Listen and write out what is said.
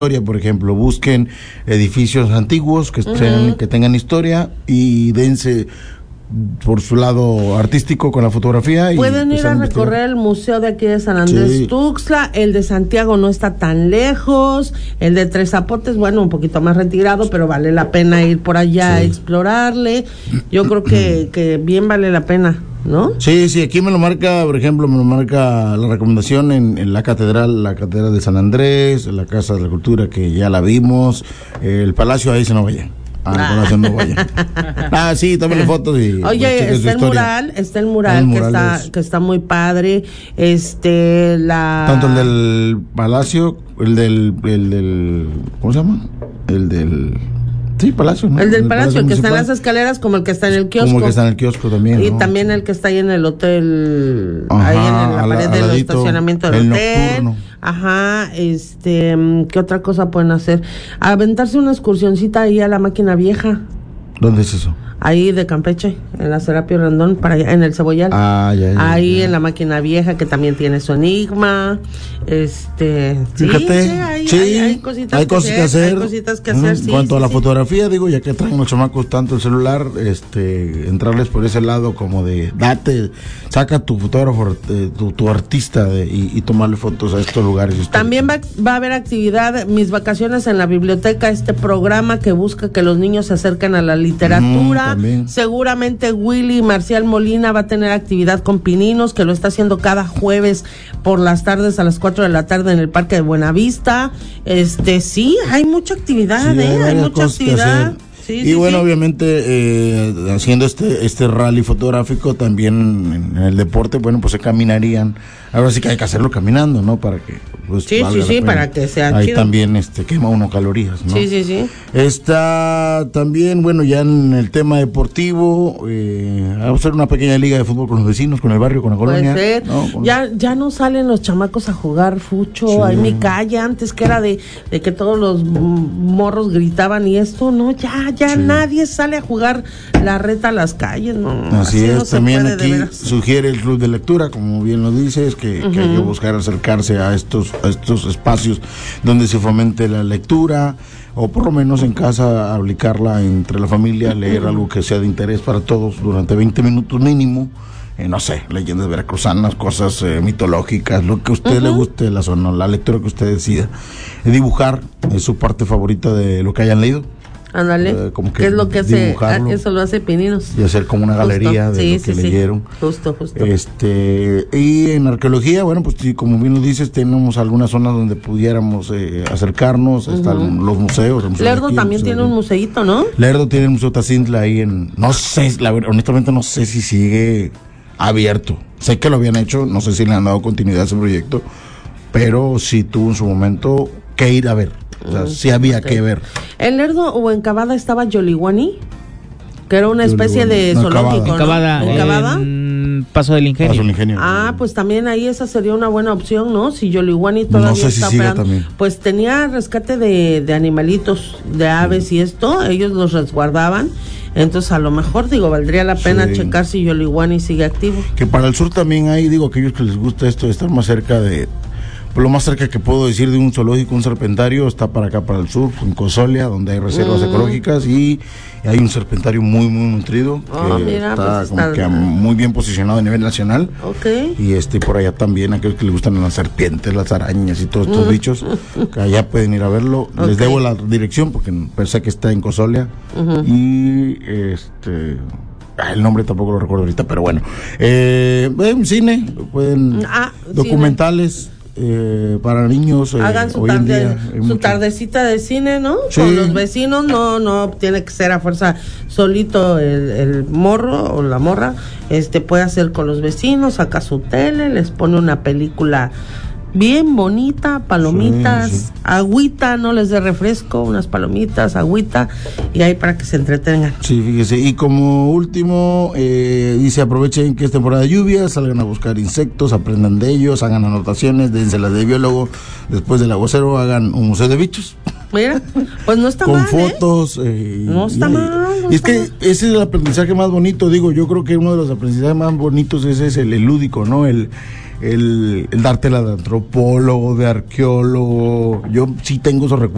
por ejemplo, busquen edificios antiguos que tengan historia y dense por su lado artístico con la fotografía. Pueden ir a recorrer el museo de aquí de San Andrés Tuxtla, el de Santiago no está tan lejos, el de Tres Zapotes, bueno, un poquito más retirado, pero vale la pena ir por allá a explorarle. Yo creo que bien vale la pena, ¿no? Sí, aquí me lo marca, por ejemplo, la recomendación en la catedral de San Andrés, la Casa de la Cultura, que ya la vimos, el Palacio, ahí se no vayan. No vayan. Sí, tómenle fotos y oye, está el mural que está muy padre. Tanto el del Palacio, el del ¿cómo se llama? El del Palacio, ¿no? El del Palacio, el que está en las escaleras, como el que está en el kiosco. Como el que está en el kiosco también, y ¿no? también el que está ahí en el hotel, ahí en la pared del estacionamiento del hotel. Nocturno. ¿Qué otra cosa pueden hacer? Aventarse una excursioncita ahí a la Máquina Vieja. ¿Dónde es eso? Ahí de Campeche, en la Serapio Rendón, para allá, en el Cebollal. Ahí en la Máquina Vieja, que también tiene su enigma. Fíjate, hay cositas que hacer. En cuanto a la fotografía, digo, ya que traen los chamacos tanto el celular, entrarles por ese lado como de saca tu fotógrafo, tu artista y tomarle fotos a estos lugares históricos. También va a haber actividad, Mis Vacaciones en la Biblioteca, este programa que busca que los niños se acerquen a la literatura. También. Seguramente Willy Marcial Molina va a tener actividad con pininos, que lo está haciendo cada jueves por las tardes a las 4 de la tarde en el Parque de Buenavista. Hay mucha actividad, hay mucha actividad. Obviamente haciendo este rally fotográfico también en el deporte, bueno, pues se caminarían. Ahora sí que hay que hacerlo caminando, ¿no? Para que para que sea ahí chido. También quema uno calorías, ¿no? Sí. Está también, bueno, ya en el tema deportivo, vamos a hacer una pequeña liga de fútbol con los vecinos, con el barrio, con la colonia. Puede ser. ¿No? Ya no salen los chamacos a jugar fucho en mi calle, antes que era de que todos los morros gritaban y esto, no, ya nadie sale a jugar la reta a las calles, no. Así es, no también aquí sugiere el club de lectura, como bien lo dices, que hay que buscar acercarse a estos espacios donde se fomente la lectura, o por lo menos en casa aplicarla entre la familia, leer algo que sea de interés para todos durante 20 minutos mínimo. No sé, leyendas veracruzanas, cosas mitológicas, lo que a usted le guste, la lectura que usted decida. Dibujar es su parte favorita de lo que hayan leído. Ándale, ¿qué es lo que hace? Eso lo hace Pininos. Y hacer como una galería de lo que leyeron. Justo. Y en arqueología, bueno, pues como bien lo dices, tenemos algunas zonas donde pudiéramos acercarnos, están los museos. Lerdo también tiene un museíto, ¿no? Lerdo tiene el Museo Tacintla ahí no sé, honestamente no sé si sigue abierto. Sé que lo habían hecho, no sé si le han dado continuidad a ese proyecto, pero sí tuvo en su momento que ir a ver. O sea, sí había que ver. En Lerdo o en Cavada estaba Yoliwani, que era una especie de zoológico, ¿no? ¿En Cavada? Paso del Ingenio. Pues también ahí esa sería una buena opción, ¿no? Si Yoliwani todavía está operando, pues tenía rescate de animalitos, de aves y esto, ellos los resguardaban. Entonces a lo mejor, valdría la pena checar si Yoliwani sigue activo. Que para el sur también hay, aquellos que les gusta esto de estar más cerca lo más cerca que puedo decir de un zoológico, un serpentario, está para acá, para el sur, en Cosolia, donde hay reservas ecológicas y hay un serpentario muy, muy nutrido, que está muy bien posicionado a nivel nacional. Y por allá también, aquellos que les gustan las serpientes, las arañas y todos estos bichos, que allá pueden ir a verlo. Les debo la dirección porque pensé que está en Cosolia. Y el nombre tampoco lo recuerdo ahorita, pero bueno. Cine, pueden documentales. Para niños, hagan su tardecita de cine, ¿no? Con los vecinos, no tiene que ser a fuerza solito el morro o la morra, puede hacer con los vecinos, saca su tele, les pone una película bien bonita, palomitas, agüita, no les dé refresco, unas palomitas, agüita, y ahí para que se entretengan. Sí, fíjese, y como último, dice, aprovechen que es temporada de lluvia, salgan a buscar insectos, aprendan de ellos, hagan anotaciones, dénselas de biólogo, después del aguacero hagan un museo de bichos. Mira, pues no está con mal, fotos. No está mal. Y es que ese es el aprendizaje más bonito, yo creo que uno de los aprendizajes más bonitos es el lúdico, ¿no? El dártela de antropólogo, de arqueólogo. Yo sí tengo esos recuerdos.